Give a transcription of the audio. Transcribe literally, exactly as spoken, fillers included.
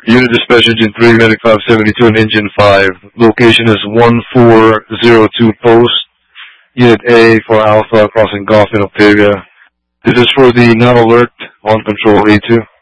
Unit Dispatch Engine three, Medic five seventy-two and Engine five. Location is one four zero two Post. Unit A for Alpha, crossing Golf in Octavia. This is for the non-alert on Control A two.